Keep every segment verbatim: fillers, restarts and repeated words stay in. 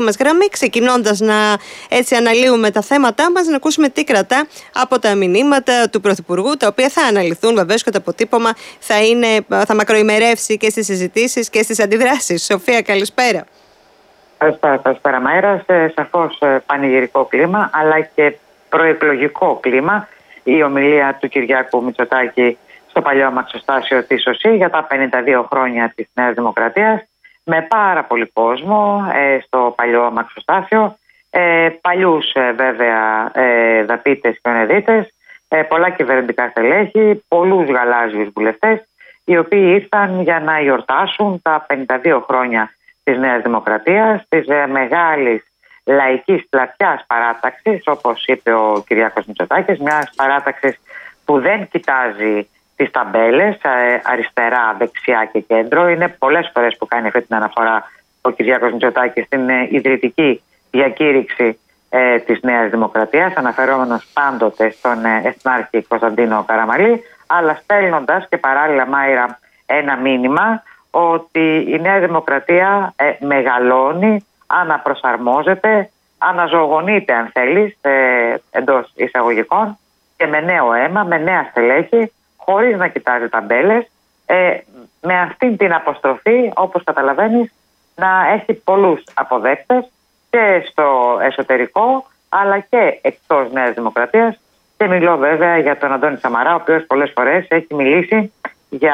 μας γραμμή, ξεκινώντας να έτσι αναλύουμε τα θέματά μας, να ακούσουμε τι κρατά από τα μηνύματα του Πρωθυπουργού, τα οποία θα αναλυθούν βεβαίως και το αποτύπωμα θα, είναι, θα μακροημερεύσει και στις συζητήσεις και στις αντιδράσεις. Σοφία, καλησπέρα. Καλησπέρα, καλησπέρα Μαέρα. Σαφώς πανηγυρικό κλίμα, αλλά και προεκλογικό κλίμα. Η ομιλία του Κυριάκου Μητσοτάκη στο παλιό αμαξοστάσιο της ΟΣΥ για τα πενήντα δύο χρόνια της Νέας Δημοκρατίας, με πάρα πολύ κόσμο ε, στο παλιό αμαξοστάσιο, ε, παλιούς ε, βέβαια ε, δαπίτες και ονεδίτες, ε, πολλά κυβερνητικά στελέχη, πολλούς γαλάζιους βουλευτές, οι οποίοι ήρθαν για να γιορτάσουν τα πενήντα δύο χρόνια της Νέας Δημοκρατίας, της ε, μεγάλης λαϊκής πλατιάς παράταξης, όπως είπε ο Κυριάκος Μητσοτάκης, μιας παράταξης που δεν κοιτάζει τις ταμπέλες, αριστερά, δεξιά και κέντρο. Είναι πολλές φορές που κάνει αυτή την αναφορά ο Κυριάκος Μητσοτάκης στην ιδρυτική διακήρυξη ε, της Νέας Δημοκρατίας, αναφερόμενος πάντοτε στον ε, εθνάρχη Κωνσταντίνο Καραμαλή, αλλά στέλνοντας και παράλληλα, Μάιρα, ένα μήνυμα ότι η Νέα Δημοκρατία ε, μεγαλώνει, αναπροσαρμόζεται, αναζωογονείται, αν θέλεις, ε, εντός εισαγωγικών, και με νέο αίμα, με νέα στελέχη, χωρίς να κοιτάζει ταμπέλες, ε, με αυτήν την αποστροφή, όπως καταλαβαίνεις, να έχει πολλούς αποδέκτες και στο εσωτερικό, αλλά και εκτός Νέας Δημοκρατίας. Και μιλώ βέβαια για τον Αντώνη Σαμαρά, ο οποίος πολλές φορές έχει μιλήσει για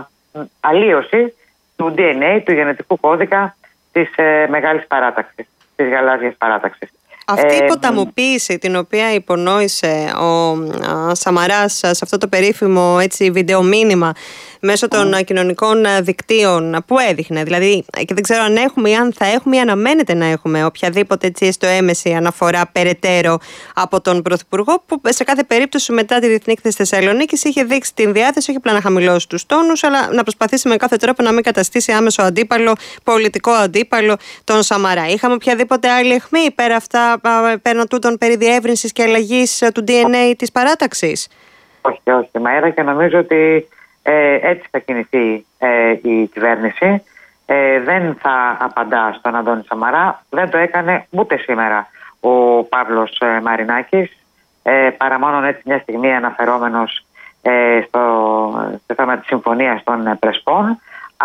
αλλίωση του ντι εν έι, του γενετικού κώδικα της ε, μεγάλης παράταξης, της γαλάζιας παράταξης. Αυτή η ποταμοποίηση την οποία υπονόησε ο α, Σαμαράς σε αυτό το περίφημο έτσι, βιντεομήνυμα μέσω των mm. κοινωνικών δικτύων που έδειχνε, δηλαδή, και δεν ξέρω αν έχουμε ή αν θα έχουμε ή αναμένεται να έχουμε οποιαδήποτε έτσι στο έμεση αναφορά περαιτέρω από τον Πρωθυπουργό, που σε κάθε περίπτωση μετά τη Διεθνή Έκθεση Θεσσαλονίκης είχε δείξει την διάθεση όχι απλά να χαμηλώσει τους τόνους, αλλά να προσπαθήσει με κάθε τρόπο να μην καταστήσει άμεσο αντίπαλο, πολιτικό αντίπαλο τον Σαμαρά. Είχαμε οποιαδήποτε άλλη αιχμή πέρα αυτά, πέραν τούτων περί διεύρυνσης και αλλαγής του ντι εν έι της παράταξης? Όχι, όχι, Μαέρα, και νομίζω ότι ε, έτσι θα κινηθεί ε, η κυβέρνηση. Ε, δεν θα απαντά στον Αντώνη Σαμαρά. Δεν το έκανε ούτε σήμερα ο Παύλος ε, Μαρινάκης, ε, παρά μόνο έτσι μια στιγμή αναφερόμενος ε, στο, στο θέμα της συμφωνίας των ε, Πρεσπών.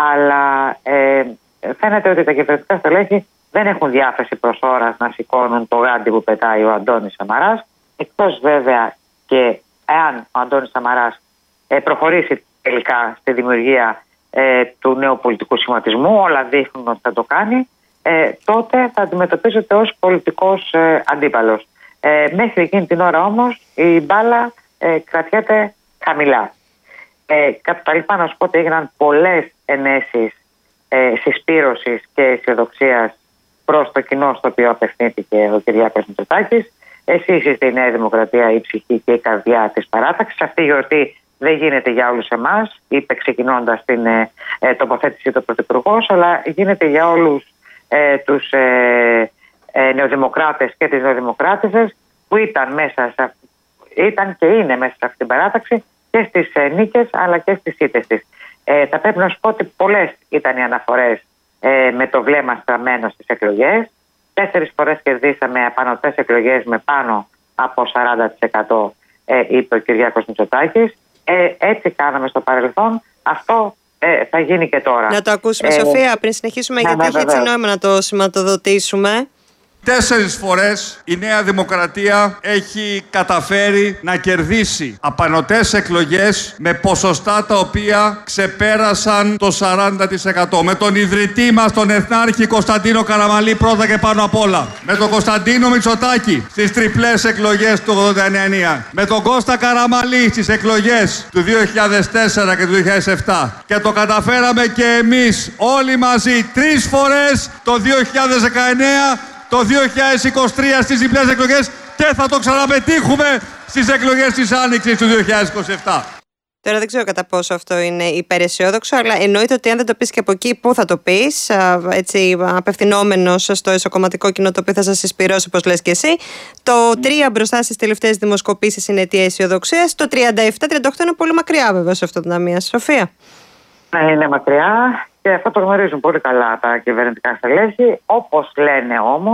Αλλά ε, φαίνεται ότι τα κυβερνητικά στελέχη δεν έχουν διάθεση προς ώρας να σηκώνουν το γάντι που πετάει ο Αντώνης Σαμαράς, εκτός βέβαια και εάν ο Αντώνης Σαμαράς ε, προχωρήσει τελικά στη δημιουργία ε, του νέου πολιτικού σχηματισμού, όλα δείχνουν ότι θα το κάνει, ε, τότε θα αντιμετωπίζεται ως πολιτικός ε, αντίπαλος. Ε, μέχρι εκείνη την ώρα όμως η μπάλα ε, κρατιέται χαμηλά. Ε, κατά τα λοιπά, να σου πω ότι έγιναν πολλές ενέσεις ε, συσπήρωσης και αισιοδοξίας προς το κοινό στο οποίο απευθύνθηκε ο Κυριάκος Μητσοτάκης. Εσείς είστε η Νέα Δημοκρατία, η ψυχή και η καρδιά της παράταξης. Αυτή η γιορτή δεν γίνεται για όλους εμάς, είπε ξεκινώντας την ε, ε, τοποθέτηση του Πρωθυπουργός, αλλά γίνεται για όλους ε, τους ε, ε, νεοδημοκράτες και τις νεοδημοκράτησες που ήταν, μέσα σε, ήταν και είναι μέσα σε αυτή την παράταξη και στις ε, νίκες αλλά και στις ήττες της. Ε, θα πρέπει να σου πω ότι πολλές ήταν οι αναφορές ε, με το βλέμμα στραμμένο στις εκλογές. Τέσσερις φορές κερδίσαμε απανωτές εκλογές με πάνω από σαράντα τοις εκατό, ε, είπε ο Κυριάκος Μητσοτάκης. Ε, έτσι κάναμε στο παρελθόν. Αυτό ε, θα γίνει και τώρα. Να το ακούσουμε, ε, Σοφία, πριν συνεχίσουμε, ναι, γιατί ναι, έχει έτσι νόημα να το σηματοδοτήσουμε. Τέσσερις φορές η Νέα Δημοκρατία έχει καταφέρει να κερδίσει απανωτές εκλογές με ποσοστά τα οποία ξεπέρασαν το σαράντα τοις εκατό. Με τον ιδρυτή μας, τον Εθνάρχη Κωνσταντίνο Καραμαλή, πρώτα και πάνω απ' όλα. Με τον Κωνσταντίνο Μητσοτάκη στις τριπλές εκλογές του ογδόντα εννέα. Με τον Κώστα Καραμαλή στις εκλογές του δύο χιλιάδες τέσσερα και του δύο χιλιάδες επτά. Και το καταφέραμε και εμείς όλοι μαζί τρεις φορές το δύο χιλιάδες δεκαεννέα, το δύο χιλιάδες είκοσι τρία στις διπλές εκλογές και θα το ξαναπετύχουμε στις εκλογές της Άνοιξης του δύο χιλιάδες είκοσι επτά. Τώρα δεν ξέρω κατά πόσο αυτό είναι υπεραισιόδοξο, αλλά εννοείται ότι αν δεν το πεις και από εκεί, πού θα το πεις, έτσι απευθυνόμενος στο εσωκομματικό κοινό το οποίο θα σας συσπηρώσει, όπως λες και εσύ. Το τρία μπροστά στις τελευταίες δημοσκοπήσεις είναι αιτία αισιοδοξίας. Το τριάντα επτά τριάντα οκτώ είναι πολύ μακριά βέβαια σε αυτό το ταμείο. Σοφία. Ναι, είναι μακριά Και αυτό το γνωρίζουν πολύ καλά τα κυβερνητικά στελέχη. Όπως λένε όμως,